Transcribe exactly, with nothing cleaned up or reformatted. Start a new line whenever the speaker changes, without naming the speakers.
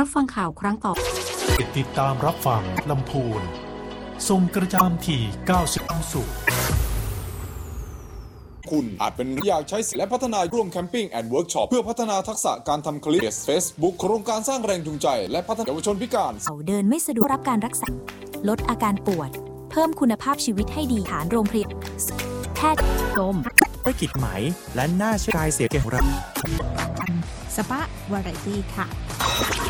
รับฟังข่าวครั้งต่อ
ติดตามรับฟังลำพูนทรงกระจายที่เก้าสิบองศา
คุณอาจเป็นอยากใช้และพัฒนาร่วมแคมปิ้งแอนด์เวิร์กช็อปเพื่อพัฒนาทักษะการทำคลิป Facebook โครงการสร้างแรงจูงใจและพัฒนาเยาวชนพิการ
เดินไม่สะดวกรับการรักษาลดอาการปวดเพิ่มคุณภาพชีวิตให้ดีฐานโรงพยาบาลแพทย์ลม
ธุรกิจไหมและหน้าเชื่อกายเสียเก่งรับ
สปะวาไรตี้ค่ะ